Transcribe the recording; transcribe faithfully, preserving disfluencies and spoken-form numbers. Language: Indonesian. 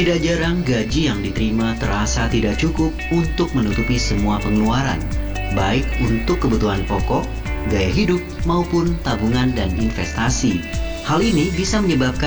Tidak jarang gaji yang diterima terasa tidak cukup untuk menutupi semua pengeluaran, baik untuk kebutuhan pokok, gaya hidup, maupun tabungan dan investasi. Hal ini bisa menyebabkan